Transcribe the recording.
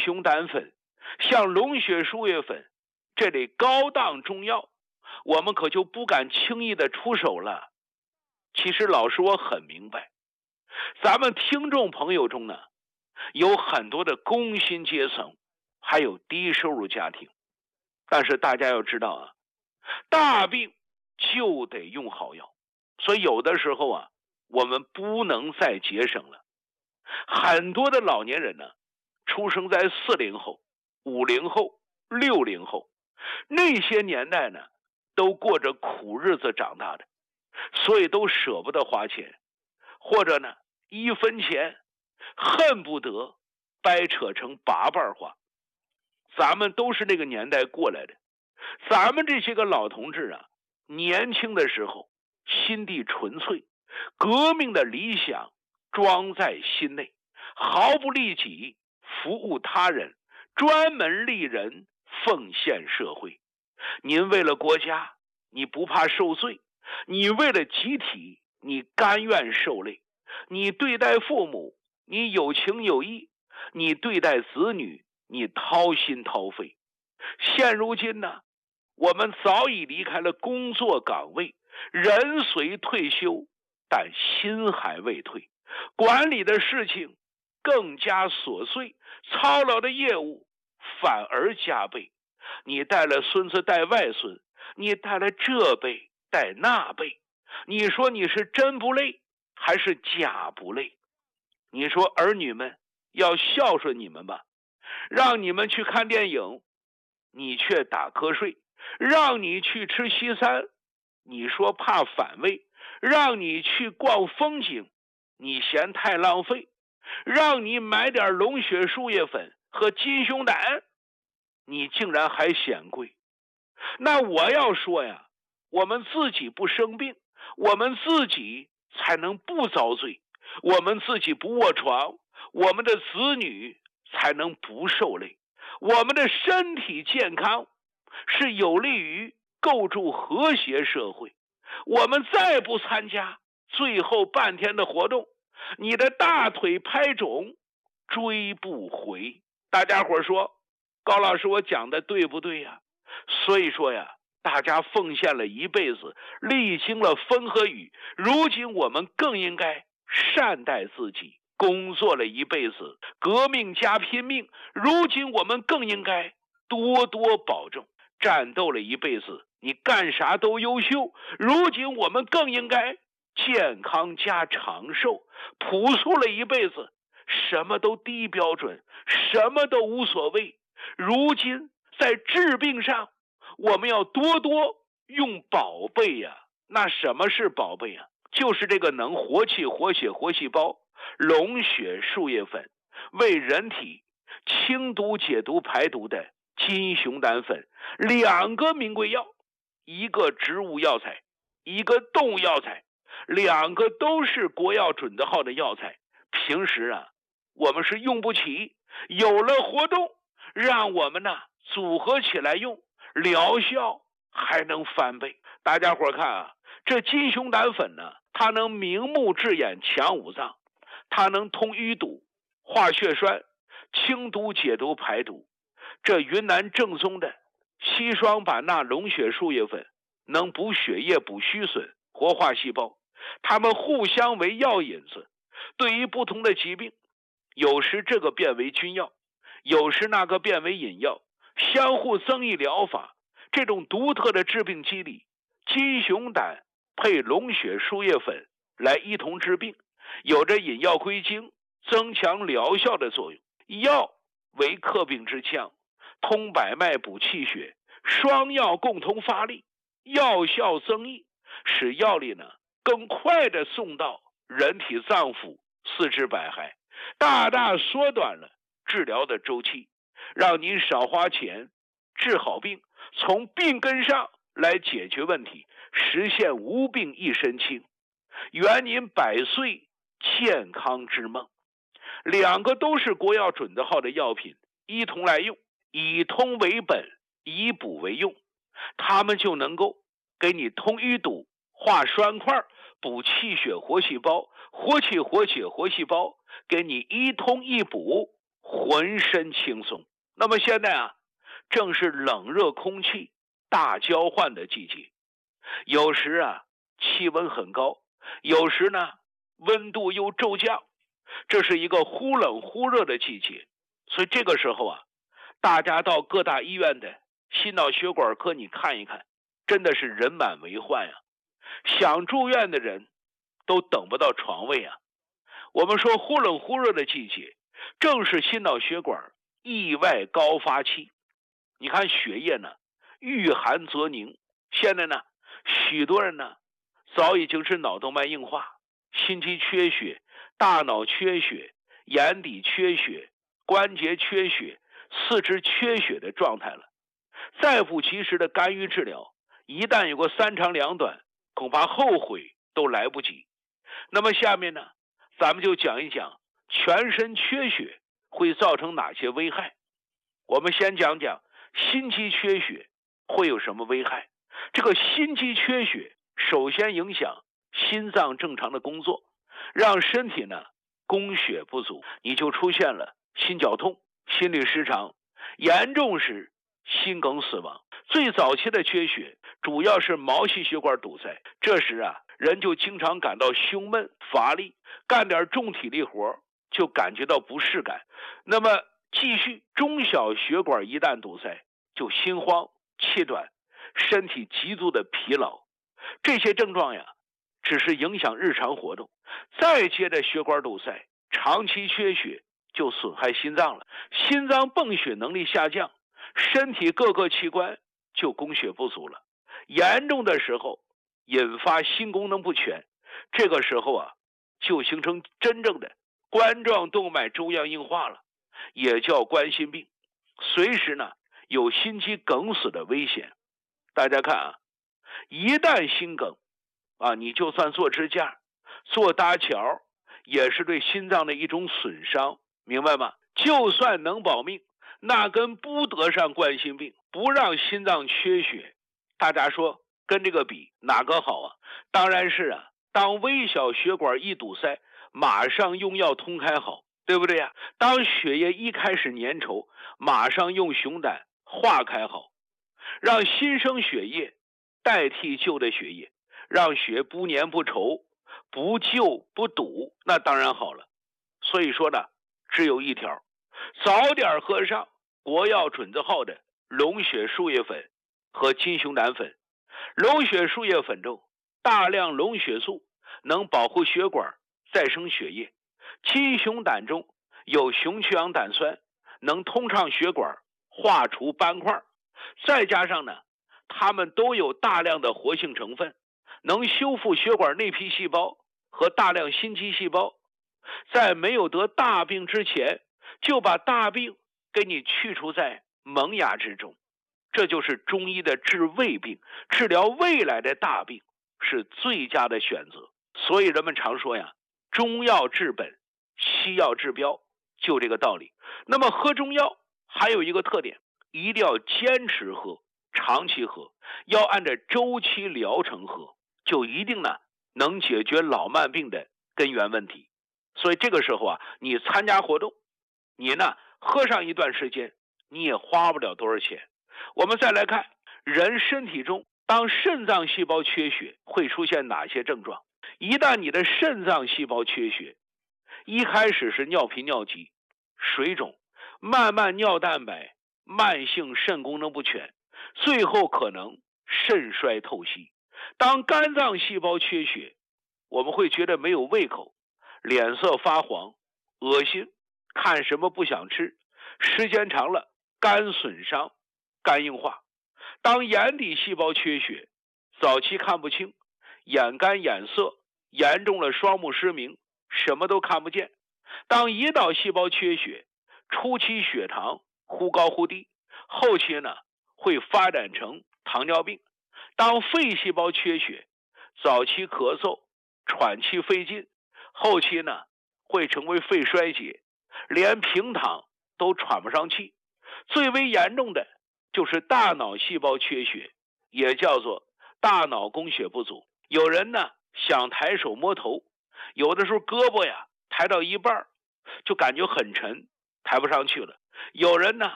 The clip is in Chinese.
熊胆粉，像龙血输液粉这类高档中药，我们可就不敢轻易的出手了。其实老师我很明白，咱们听众朋友中呢，有很多的工薪阶层，还有低收入家庭。但是大家要知道啊，大病就得用好药，所以有的时候啊，我们不能再节省了。很多的老年人呢，出生在40后、50后、60后，那些年代呢，都过着苦日子长大的，所以都舍不得花钱，或者呢，1分钱恨不得掰扯成8瓣花。咱们都是那个年代过来的，咱们这些个老同志啊，年轻的时候心地纯粹，革命的理想装在心内，毫不利己，服务他人，专门利人，奉献社会。您为了国家，你不怕受罪；你为了集体，你甘愿受累。你对待父母，你有情有义；你对待子女，你掏心掏肺。现如今呢，我们早已离开了工作岗位，人虽退休，但心还未退。管理的事情更加琐碎，操劳的业务反而加倍。你带了孙子带外孙，你带了这辈带那辈，你说你是真不累还是假不累？你说儿女们要孝顺你们吧，让你们去看电影，你却打瞌睡；让你去吃西餐，你说怕反胃；让你去逛风景，你嫌太浪费；让你买点龙血输液粉和金熊胆，你竟然还嫌贵。那我要说呀，我们自己不生病，我们自己才能不遭罪；我们自己不卧床，我们的子女才能不受累。我们的身体健康是有利于构筑和谐社会。我们再不参加最后半天的活动，你的大腿拍肿，追不回。大家伙说，高老师我讲的对不对呀？所以说呀，大家奉献了一辈子，历经了风和雨，如今我们更应该善待自己。工作了一辈子，革命加拼命，如今我们更应该多多保重。战斗了一辈子，你干啥都优秀，如今我们更应该健康加长寿。朴素了一辈子，什么都低标准，什么都无所谓，如今在治病上我们要多多用宝贝呀。那什么是宝贝啊？就是这个能活气活血活细胞龙血输液粉，为人体清毒解毒排毒的金熊胆粉，2个名贵药，一个植物药材，一个动物药材，2个都是国药准字号的药材。平时啊，我们是用不起，有了活动，让我们呢组合起来用，疗效还能翻倍。大家伙看啊，这金熊胆粉呢，它能明目治眼强五脏，它能通淤堵、化血栓、清毒解毒排毒。这云南正宗的硒霜版钠龙血输液粉能补血液、补虚损、活化细胞，它们互相为药引子，对于不同的疾病，有时这个变为君药，有时那个变为引药，相互增益疗法。这种独特的治病机理，金熊胆配龙血输液粉来一同治病，有着引药归经、增强疗效的作用。药为克病之枪，通百脉补气血，双药共同发力，药效增益，使药力呢更快地送到人体脏腑、四肢百骸，大大缩短了治疗的周期，让您少花钱，治好病，从病根上来解决问题，实现无病一身轻，圆您100岁健康之梦。2个都是国药准字号的药品，一同来用，以通为本，以补为用，它们就能够给你通淤堵、化栓块、补气血活细胞，活气活血活细胞，给你一通一补， 浑身轻松。那么现在啊，正是冷热空气大交换的季节，有时啊气温很高，有时呢温度又骤降，这是一个忽冷忽热的季节。所以这个时候啊，大家到各大医院的心脑血管科你看一看，真的是人满为患呀，想住院的人都等不到床位啊。我们说忽冷忽热的季节，正是心脑血管意外高发期。你看血液呢遇寒则凝，现在呢许多人呢早已经是脑动脉硬化、心肌缺血、大脑缺血、眼底缺血、关节缺血、四肢缺血的状态了。再不及时的干预治疗，一旦有个三长两短，恐怕后悔都来不及。那么下面呢，咱们就讲一讲全身缺血会造成哪些危害。我们先讲讲心肌缺血会有什么危害。这个心肌缺血首先影响心脏正常的工作，让身体呢供血不足，你就出现了心绞痛、心律失常，严重时心梗死亡。最早期的缺血主要是毛细血管堵塞，这时啊人就经常感到胸闷乏力，干点重体力活就感觉到不适感。那么继续中小血管一旦堵塞，就心慌气短，身体极度的疲劳。这些症状呀只是影响日常活动，再接着血管堵塞，长期缺血就损害心脏了，心脏泵血能力下降，身体各个器官就供血不足了，严重的时候引发心功能不全，这个时候啊就形成真正的冠状动脉粥样硬化了，也叫冠心病，随时呢有心肌梗死的危险。大家看啊，一旦心梗啊，你就算做支架、做搭桥，也是对心脏的一种损伤，明白吗？就算能保命，那跟不得上冠心病，不让心脏缺血，大家说跟这个比哪个好啊？当然是啊，当微小血管一堵塞，马上用药通开好，对不对呀？当血液一开始粘稠，马上用熊胆化开好，让新生血液代替旧的血液，让血不粘不稠，不旧不堵，那当然好了。所以说呢，只有一条，早点喝上国药准字号的龙血树叶粉和金熊胆粉。龙血树叶粉中大量龙血素能保护血管再生血液，金熊胆中有熊曲氧胆酸，能通畅血管，化除斑块，再加上呢它们都有大量的活性成分，能修复血管内皮细胞和大量心肌细胞，在没有得大病之前就把大病给你去除在萌芽之中。这就是中医的治未病，治疗未来的大病是最佳的选择。所以人们常说呀，中药治本，西药治标，就这个道理。那么喝中药还有一个特点，一定要坚持喝，长期喝，要按照周期疗程喝，就一定呢能解决老慢病的根源问题。所以这个时候啊，你参加活动，你呢喝上一段时间，你也花不了多少钱。我们再来看人身体中，当肾脏细胞缺血会出现哪些症状？一旦你的肾脏细胞缺血，一开始是尿频尿急、水肿，慢慢尿蛋白，慢性肾功能不全，最后可能肾衰透析。当肝脏细胞缺血，我们会觉得没有胃口，脸色发黄、恶心，看什么不想吃，时间长了肝损伤、肝硬化。当眼底细胞缺血，早期看不清，眼干眼涩，严重了双目失明，什么都看不见。当胰岛细胞缺血，初期血糖忽高忽低，后期呢会发展成糖尿病。当肺细胞缺血，早期咳嗽、喘气费劲，后期呢会成为肺衰竭，连平躺都喘不上气。最为严重的就是大脑细胞缺血，也叫做大脑供血不足。有人呢想抬手摸头，有的时候胳膊呀抬到一半就感觉很沉， 抬不上去了。有人呢